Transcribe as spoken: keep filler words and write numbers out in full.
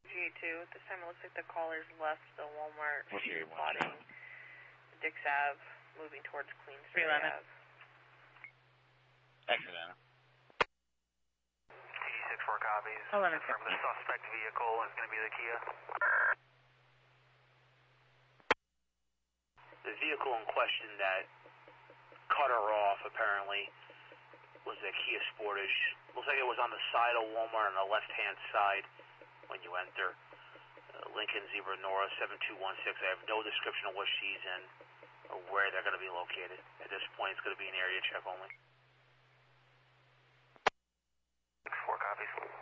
G two, this time it looks like the caller's left the Walmart. What's She's your plotting Dix Ave, moving towards Queensbury Ave. Excellent. T six four copies. eleven Confirm the suspect vehicle is going to be the Kia. The vehicle in question that cut her off, apparently, was a Kia Sportage. Looks like it was on the side of Walmart on the left-hand side when you enter. Uh, Lincoln Zebra Nora seven two one six. I have no description of what she's in or where they're going to be located. At this point, it's going to be an area check only. Four copies.